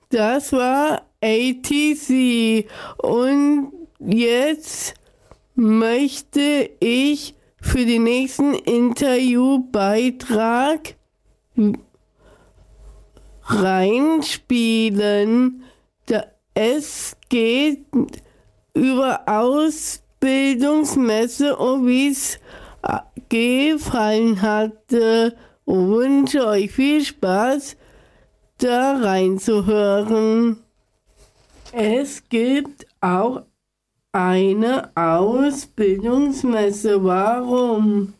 Das war ATC und jetzt möchte ich für den nächsten Interviewbeitrag reinspielen. Es geht über Ausbildungsmesse und wie es gefallen hatte. Und wünsche euch viel Spaß, da reinzuhören. Es gibt auch eine Ausbildungsmesse. Warum?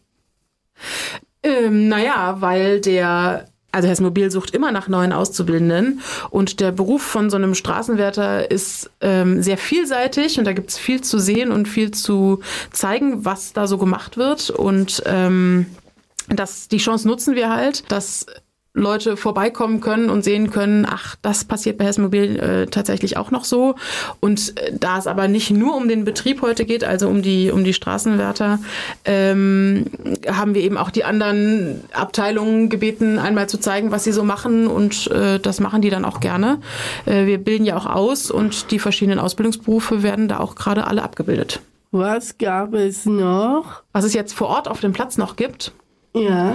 Weil Hessen Mobil sucht immer nach neuen Auszubildenden und der Beruf von so einem Straßenwärter ist sehr vielseitig und da gibt es viel zu sehen und viel zu zeigen, was da so gemacht wird und die Chance nutzen wir halt, dass Leute vorbeikommen können und sehen können, ach, das passiert bei Hessen Mobil tatsächlich auch noch so. Und da es aber nicht nur um den Betrieb heute geht, also um die Straßenwärter, haben wir eben auch die anderen Abteilungen gebeten, einmal zu zeigen, was sie so machen und das machen die dann auch gerne. Wir bilden ja auch aus und die verschiedenen Ausbildungsberufe werden da auch gerade alle abgebildet. Was gab es noch? Was es jetzt vor Ort auf dem Platz noch gibt? Ja.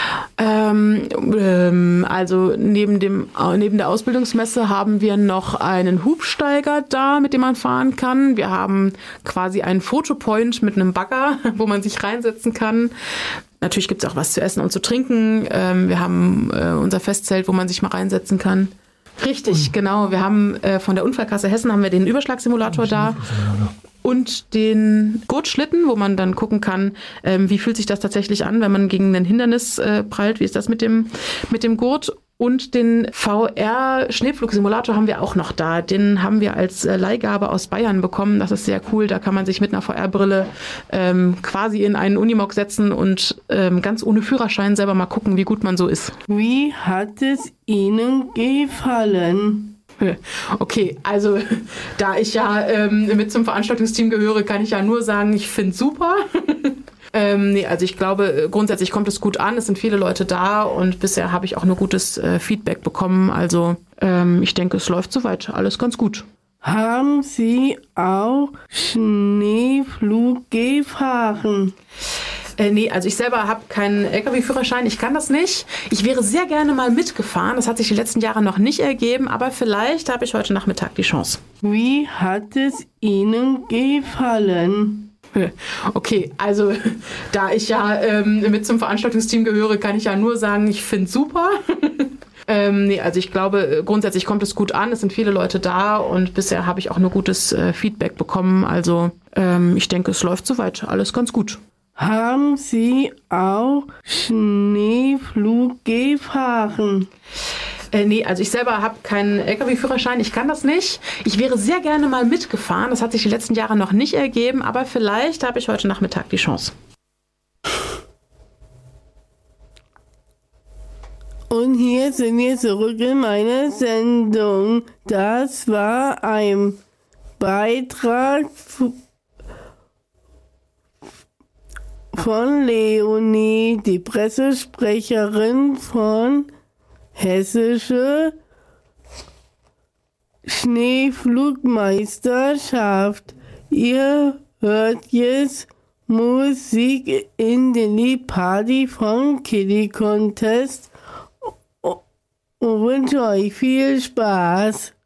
Also neben der Ausbildungsmesse haben wir noch einen Hubsteiger da, mit dem man fahren kann. Wir haben quasi einen Fotopoint mit einem Bagger, wo man sich reinsetzen kann. Natürlich gibt es auch was zu essen und zu trinken. Wir haben unser Festzelt, wo man sich mal reinsetzen kann. Richtig, genau. Wir haben von der Unfallkasse Hessen haben wir den Überschlagsimulator da. Und den Gurtschlitten, wo man dann gucken kann, wie fühlt sich das tatsächlich an, wenn man gegen ein Hindernis prallt, wie ist das mit dem Gurt. Und den VR-Schneepflugsimulator haben wir auch noch da. Den haben wir als Leihgabe aus Bayern bekommen. Das ist sehr cool. Da kann man sich mit einer VR-Brille quasi in einen Unimog setzen und ganz ohne Führerschein selber mal gucken, wie gut man so ist. Wie hat es Ihnen gefallen? Okay, also da ich ja mit zum Veranstaltungsteam gehöre, kann ich ja nur sagen, ich finde es super. Also ich glaube, grundsätzlich kommt es gut an. Es sind viele Leute da und bisher habe ich auch nur gutes Feedback bekommen. Also ich denke, es läuft soweit alles ganz gut. Haben Sie auch Schneeflug gefahren? Also ich selber habe keinen LKW-Führerschein, ich kann das nicht. Ich wäre sehr gerne mal mitgefahren, das hat sich die letzten Jahre noch nicht ergeben, aber vielleicht habe ich heute Nachmittag die Chance. Wie hat es Ihnen gefallen? Okay, also da ich ja mit zum Veranstaltungsteam gehöre, kann ich ja nur sagen, ich finde es super. Also ich glaube, grundsätzlich kommt es gut an, es sind viele Leute da und bisher habe ich auch nur gutes Feedback bekommen. Also ich denke, es läuft soweit alles ganz gut. Haben Sie auch Schneeflug gefahren? Also ich selber habe keinen LKW-Führerschein, ich kann das nicht. Ich wäre sehr gerne mal mitgefahren, das hat sich die letzten Jahre noch nicht ergeben, aber vielleicht habe ich heute Nachmittag die Chance. Und hier sind wir zurück in meiner Sendung. Das war ein Beitrag von Leonie, die Pressesprecherin von Hessische Schneeflugmeisterschaft. Ihr hört jetzt Musik in den Party von Kitty Contest und wünsche euch viel Spaß.